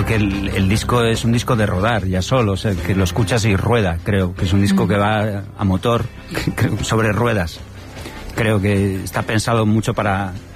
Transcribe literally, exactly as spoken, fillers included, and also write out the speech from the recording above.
creo que el, el disco es un disco de rodar ya solo, o sea, que lo escuchas y rueda, creo que es un disco mm. que va a motor sobre ruedas. Creo que está pensado mucho para,